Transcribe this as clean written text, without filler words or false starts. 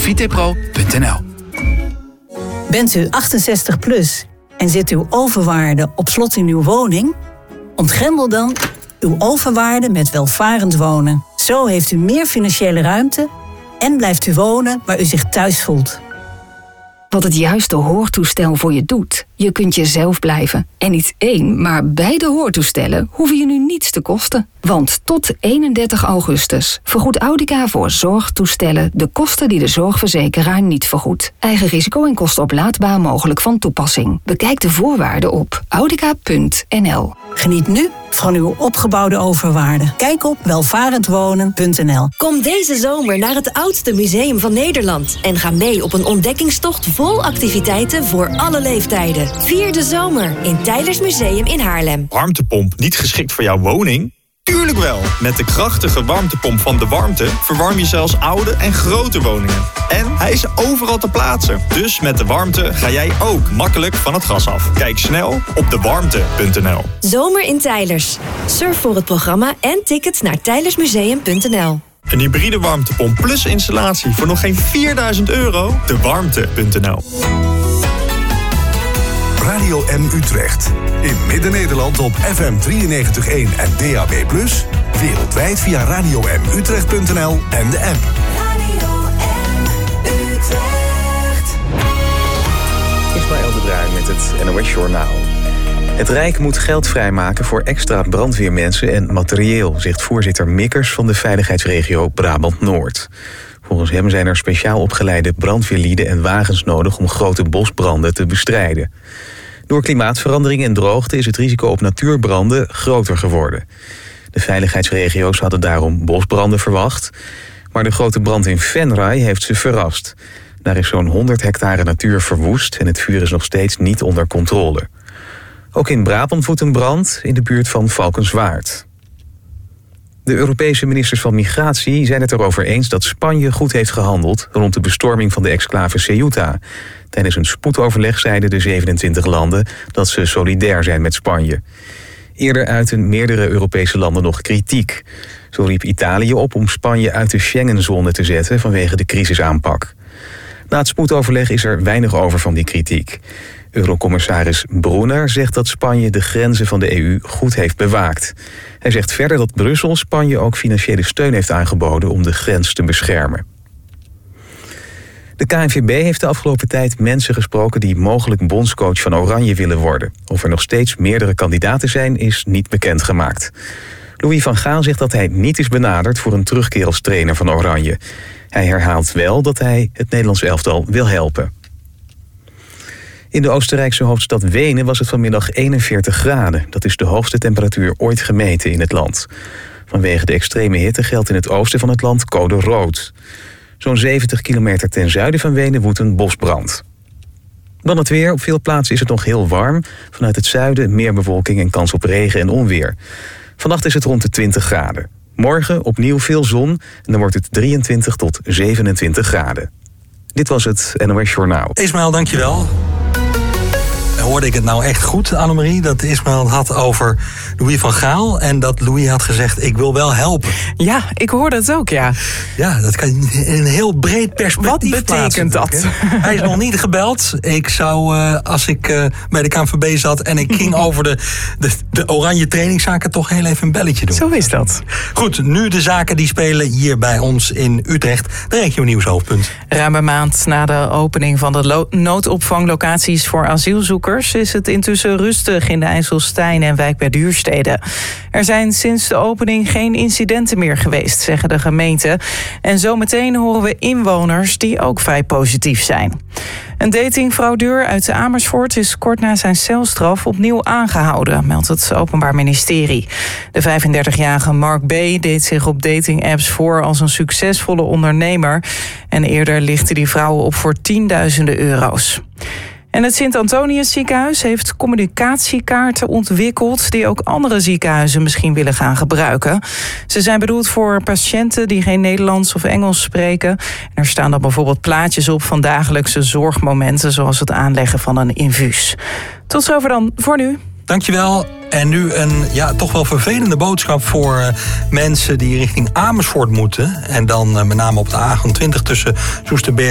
vitepro.nl. Bent u 68 plus en zit uw overwaarde op slot in uw woning? Ontgrendel dan uw overwaarde met welvarend wonen. Zo heeft u meer financiële ruimte en blijft u wonen waar u zich thuis voelt. Wat het juiste hoortoestel voor je doet. Je kunt jezelf blijven. En niet één, maar beide hoortoestellen hoeven je nu niets te kosten. Want tot 31 augustus vergoedt Audica voor zorgtoestellen de kosten die de zorgverzekeraar niet vergoedt. Eigen risico en kosten oplaadbaar mogelijk van toepassing. Bekijk de voorwaarden op audica.nl. Geniet nu van uw opgebouwde overwaarde. Kijk op welvarendwonen.nl. Kom deze zomer naar het oudste museum van Nederland en ga mee op een ontdekkingstocht vol activiteiten voor alle leeftijden. Vier de zomer in Teylers Museum in Haarlem. Warmtepomp niet geschikt voor jouw woning? Tuurlijk wel! Met de krachtige warmtepomp van De Warmte verwarm je zelfs oude en grote woningen. En hij is overal te plaatsen. Dus met De Warmte ga jij ook makkelijk van het gas af. Kijk snel op dewarmte.nl. Zomer in Teylers. Surf voor het programma en tickets naar teylersmuseum.nl. Een hybride warmtepomp plus installatie voor nog geen €4.000? Dewarmte.nl. Radio M Utrecht. In Midden-Nederland op FM 93.1 en DAB+. Wereldwijd via radiomutrecht.nl en de app. Radio M Utrecht. Ismaël de Bruin met het NOS Journaal. Het Rijk moet geld vrijmaken voor extra brandweermensen en materieel, zegt voorzitter Mikkers van de veiligheidsregio Brabant-Noord. Volgens hem zijn er speciaal opgeleide brandweerlieden en wagens nodig om grote bosbranden te bestrijden. Door klimaatverandering en droogte is het risico op natuurbranden groter geworden. De veiligheidsregio's hadden daarom bosbranden verwacht, maar de grote brand in Venray heeft ze verrast. Daar is zo'n 100 hectare natuur verwoest en het vuur is nog steeds niet onder controle. Ook in Brabant woedt een brand in de buurt van Valkenswaard. De Europese ministers van Migratie zijn het erover eens dat Spanje goed heeft gehandeld rond de bestorming van de exclave Ceuta. Tijdens een spoedoverleg zeiden de 27 landen dat ze solidair zijn met Spanje. Eerder uitten meerdere Europese landen nog kritiek. Zo riep Italië op om Spanje uit de Schengenzone te zetten vanwege de crisisaanpak. Na het spoedoverleg is er weinig over van die kritiek. Eurocommissaris Brunner zegt dat Spanje de grenzen van de EU goed heeft bewaakt. Hij zegt verder dat Brussel Spanje ook financiële steun heeft aangeboden om de grens te beschermen. De KNVB heeft de afgelopen tijd mensen gesproken die mogelijk bondscoach van Oranje willen worden. Of er nog steeds meerdere kandidaten zijn, is niet bekendgemaakt. Louis van Gaal zegt dat hij niet is benaderd voor een terugkeer als trainer van Oranje. Hij herhaalt wel dat hij het Nederlands elftal wil helpen. In de Oostenrijkse hoofdstad Wenen was het vanmiddag 41 graden. Dat is de hoogste temperatuur ooit gemeten in het land. Vanwege de extreme hitte geldt in het oosten van het land code rood. Zo'n 70 kilometer ten zuiden van Wenen woedt een bosbrand. Dan het weer. Op veel plaatsen is het nog heel warm. Vanuit het zuiden meer bewolking en kans op regen en onweer. Vannacht is het rond de 20 graden. Morgen opnieuw veel zon en dan wordt het 23 tot 27 graden. Dit was het NOS Journaal. Ismaël, dankjewel. Hoorde ik het nou echt goed, Annemarie? Dat Ismaël het had over Louis van Gaal en dat Louis had gezegd, ik wil wel helpen. Ja, ik hoorde het ook, ja. Ja, dat kan in een heel breed perspectief Wat betekent dat? Hij is nog niet gebeld. Ik zou, als ik bij de KNVB zat en ik ging over de oranje trainingszaken, toch heel even een belletje doen. Zo is dat. Goed, nu de zaken die spelen hier bij ons in Utrecht. De regio nieuwshoofdpunt. Ruim een maand na de opening van de noodopvanglocaties voor asielzoekers is het intussen rustig in de IJsselstein en Wijk bij Duurstede. Er zijn sinds de opening geen incidenten meer geweest, zeggen de gemeenten. En zometeen horen we inwoners die ook vrij positief zijn. Een datingfraudeur uit Amersfoort is kort na zijn celstraf opnieuw aangehouden, meldt het Openbaar Ministerie. De 35-jarige Mark B. deed zich op datingapps voor als een succesvolle ondernemer. En eerder lichtte die vrouwen op voor tienduizenden euro's. En het Sint-Antonius ziekenhuis heeft communicatiekaarten ontwikkeld die ook andere ziekenhuizen misschien willen gaan gebruiken. Ze zijn bedoeld voor patiënten die geen Nederlands of Engels spreken. En er staan dan bijvoorbeeld plaatjes op van dagelijkse zorgmomenten, zoals het aanleggen van een infuus. Tot zover dan voor nu. Dankjewel. En nu een toch wel vervelende boodschap voor mensen die richting Amersfoort moeten. En dan met name op de A28 tussen Soesterberg